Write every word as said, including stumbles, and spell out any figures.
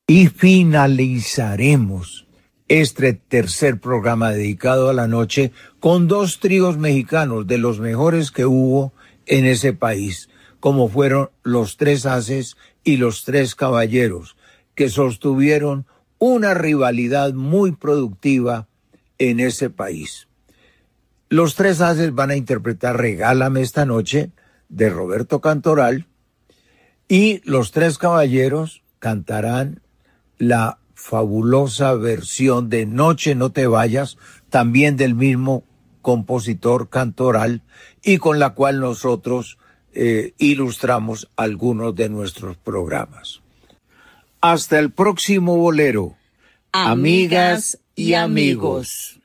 Y finalizaremos este tercer programa dedicado a la noche con dos tríos mexicanos de los mejores que hubo en ese país, como fueron los Tres Haces y los Tres Caballeros, que sostuvieron una rivalidad muy productiva en ese país. Los Tres Haces van a interpretar Regálame esta noche, de Roberto Cantoral, y los Tres Caballeros cantarán la fabulosa versión de Noche no te vayas, también del mismo compositor Cantoral, y con la cual nosotros eh, ilustramos algunos de nuestros programas. Hasta el próximo bolero. Amigas y amigos.